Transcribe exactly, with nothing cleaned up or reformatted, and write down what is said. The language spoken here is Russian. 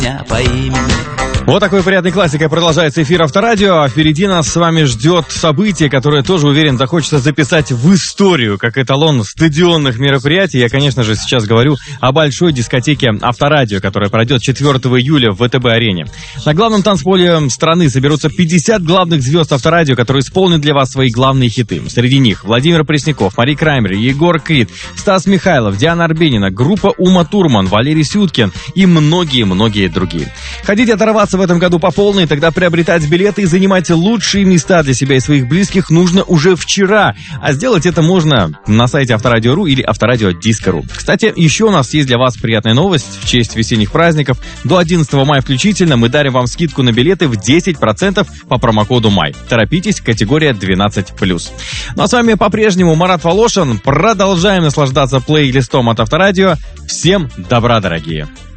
по имени. Вот такой приятной классикой продолжается эфир Авторадио. А впереди нас с вами ждет событие, которое тоже, уверен, захочется записать в историю, как эталон стадионных мероприятий. Я, конечно же, сейчас говорю о большой дискотеке Авторадио, которая пройдет четвёртого июля в ВТБ-арене. На главном танцполе страны соберутся пятьдесят главных звезд Авторадио, которые исполнят для вас свои главные хиты. Среди них Владимир Пресняков, Мари Краймбрери, Егор Крид, Стас Михайлов, Диана Арбенина, группа Ума Турман, Валерий Сюткин и многие-многие другие. Хотите оторваться в этом году по полной, тогда приобретать билеты и занимать лучшие места для себя и своих близких нужно уже вчера. А сделать это можно на сайте Авторадио точка ру или Авторадио Диско точка ру. Кстати, еще у нас есть для вас приятная новость. В честь весенних праздников до одиннадцатого мая включительно мы дарим вам скидку на билеты в десять процентов по промокоду МАЙ. Торопитесь, категория двенадцать плюс. Ну а с вами по-прежнему Марат Волошин. Продолжаем наслаждаться плейлистом от Авторадио. Всем добра, дорогие!